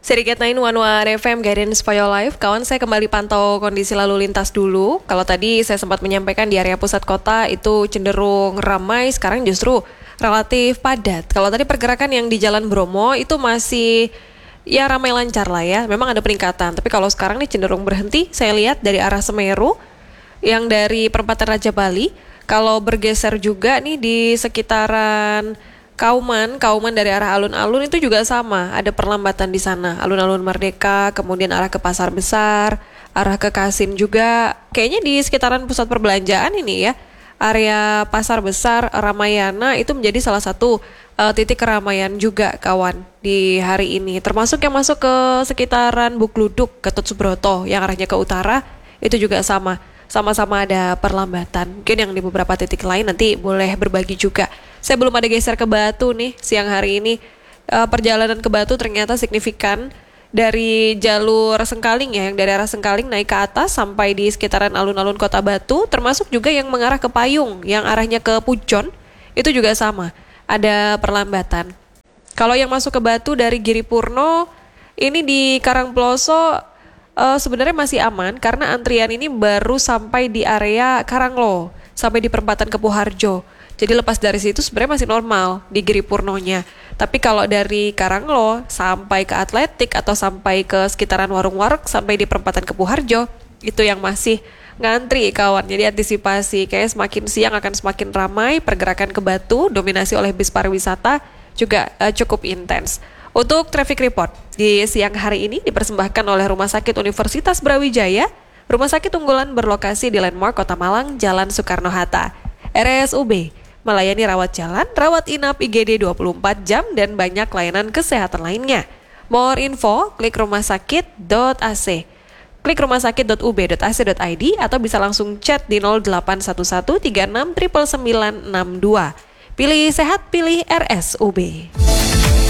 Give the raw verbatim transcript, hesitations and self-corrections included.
Sedikit sembilan satu F M Guidance for Your Life. Kawan, saya kembali pantau kondisi lalu lintas dulu. Kalau tadi saya sempat menyampaikan di area pusat kota itu cenderung ramai, sekarang justru relatif padat. Kalau tadi pergerakan yang di Jalan Bromo itu masih ya ramai lancar lah ya. Memang ada peningkatan, tapi kalau sekarang nih cenderung berhenti. Saya lihat dari arah Semeru yang dari perempatan Raja Bali, kalau bergeser juga nih di sekitaran Kauman, Kauman dari arah alun-alun itu juga sama, ada perlambatan di sana. Alun-alun Merdeka, kemudian arah ke Pasar Besar, arah ke Kasin juga. Kayaknya di sekitaran pusat perbelanjaan ini ya, area Pasar Besar, Ramayana itu menjadi salah satu uh, titik keramaian juga kawan di hari ini. Termasuk yang masuk ke sekitaran Bukluduk, Ketut Subroto yang arahnya ke utara, itu juga sama. Sama-sama ada perlambatan. Mungkin yang di beberapa titik lain nanti boleh berbagi juga. Saya belum ada geser ke Batu nih siang hari ini. E, perjalanan ke Batu ternyata signifikan dari jalur Sengkaling ya, yang dari arah Sengkaling naik ke atas sampai di sekitaran alun-alun Kota Batu, termasuk juga yang mengarah ke Payung, yang arahnya ke Pujon, itu juga sama, ada perlambatan. Kalau yang masuk ke Batu dari Giripurno, ini di Karangploso Uh, sebenarnya masih aman karena antrian ini baru sampai di area Karanglo, sampai di perempatan Kepuharjo. Jadi lepas dari situ sebenarnya masih normal di Giripurnonya. Tapi kalau dari Karanglo sampai ke Atletik atau sampai ke sekitaran Warung Wareg sampai di perempatan Kepuharjo, itu yang masih ngantri kawan. Jadi antisipasi kayak semakin siang akan semakin ramai, pergerakan ke Batu dominasi oleh bis pariwisata juga uh, cukup intens. Untuk traffic report di siang hari ini dipersembahkan oleh Rumah Sakit Universitas Brawijaya, rumah sakit unggulan berlokasi di Landmark Kota Malang, Jalan Soekarno-Hatta. R S U B melayani rawat jalan, rawat inap I G D dua puluh empat jam, dan banyak layanan kesehatan lainnya. More info, klik rumahsakit dot a c, klik rumahsakit dot u b dot a c dot i d, atau bisa langsung chat di nol delapan satu satu tiga enam sembilan sembilan enam dua. Pilih sehat, pilih R S U B.